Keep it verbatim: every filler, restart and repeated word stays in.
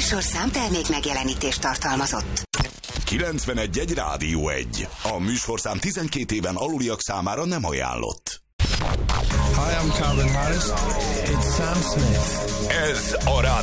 műsorszám termék megjelenítést tartalmazott. kilencvenegy egy Rádió egy. A műsorszám tizenkét éven aluliak számára nem ajánlott. Hi, I'm Calvin Harris. It's Sam Smith. Ez a Rádió